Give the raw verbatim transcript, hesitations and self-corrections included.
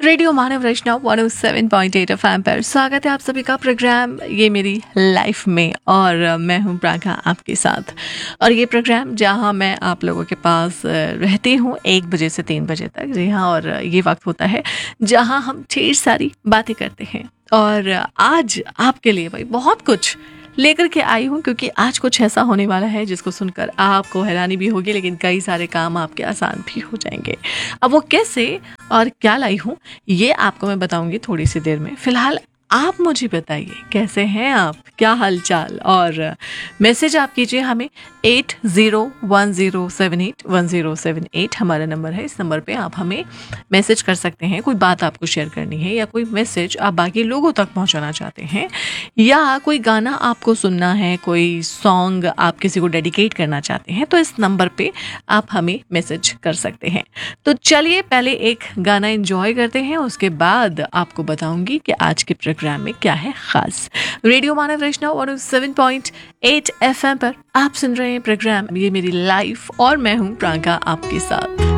Radio मानव रचना one O seven point eight F M पर स्वागत है आप सभी का प्रोग्राम ये मेरी लाइफ में। और मैं हूँ प्राका आपके साथ। और ये प्रोग्राम जहाँ मैं आप लोगों के पास रहती हूँ एक बजे से तीन बजे तक। जी हाँ, और ये वक्त होता है जहाँ हम ढेर सारी बातें करते हैं। और आज आपके लिए भाई बहुत कुछ लेकर के आई हूँ, क्योंकि आज कुछ ऐसा होने वाला है जिसको सुनकर आपको हैरानी भी होगी, लेकिन कई सारे काम आपके आसान भी हो जाएंगे। अब वो कैसे और क्या लाई हूँ ये आपको मैं बताऊंगी थोड़ी सी देर में। फिलहाल आप मुझे बताइए कैसे हैं आप, क्या हालचाल। और मैसेज आप कीजिए हमें eight zero one zero seven eight one zero seven eight हमारा नंबर है। इस नंबर पे आप हमें मैसेज कर सकते हैं। कोई बात आपको शेयर करनी है या कोई मैसेज आप बाकी लोगों तक पहुंचाना चाहते हैं, या कोई गाना आपको सुनना है, कोई सॉन्ग आप किसी को डेडिकेट करना चाहते हैं, तो इस नंबर पे आप हमें मैसेज कर सकते हैं। तो चलिए पहले एक गाना एंजॉय करते हैं, उसके बाद आपको बताऊंगी कि आज के प्रोग्राम में क्या है खास। रेडियो मानव रचना one O seven point eight F M पर आप सुन रहे हैं प्रोग्राम ये मेरी लाइफ, और मैं हूं प्रांका आपके साथ।